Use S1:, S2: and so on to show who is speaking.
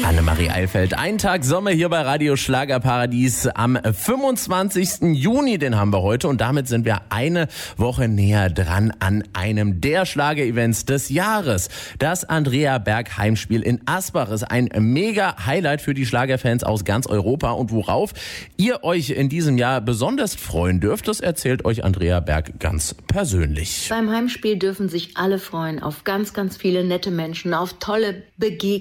S1: Annemarie Eilfeld, ein Tag Sommer hier bei Radio Schlagerparadies am 25. Juni, den haben wir heute und damit sind wir eine Woche näher dran an einem der Schlager-Events des Jahres. Das Andrea Berg Heimspiel in Asbach ist ein mega Highlight für die Schlagerfans aus ganz Europa und worauf ihr euch in diesem Jahr besonders freuen dürft, das erzählt euch Andrea Berg ganz persönlich.
S2: Beim Heimspiel dürfen sich alle freuen auf ganz, ganz viele nette Menschen, auf tolle Begegnungen.